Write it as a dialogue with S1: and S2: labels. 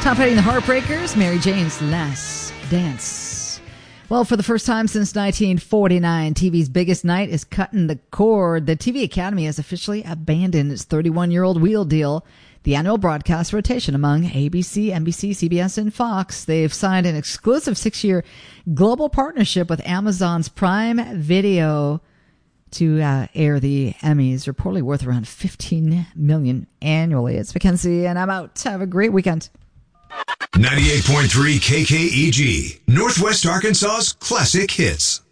S1: Top Hitting the Heartbreakers, Mary Jane's Last Dance. Well, for the first time since 1949, TV's biggest night is cutting the cord. The TV Academy has officially abandoned its 31-year-old wheel deal, the annual broadcast rotation among ABC, NBC, CBS, and Fox. They've signed an exclusive 6-year global partnership with Amazon's Prime Video to air the Emmys, reportedly worth around $15 million annually. It's Mackenzie, and I'm out. Have a great weekend.
S2: 98.3 KKEG, Northwest Arkansas's classic hits.